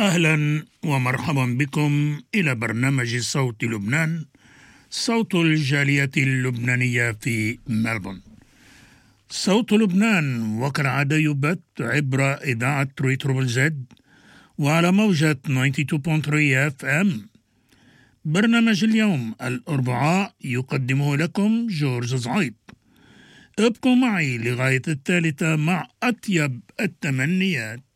أهلا ومرحبا بكم إلى برنامج صوت لبنان، صوت الجالية اللبنانية في ملبورن. صوت لبنان وكالعادة يبث عبر إذاعة تريتروبل زد وعلى موجة 92.3 FM. برنامج اليوم الأربعاء يقدمه لكم جورج زعيب. ابقوا معي لغاية 3 مع أطيب التمنيات.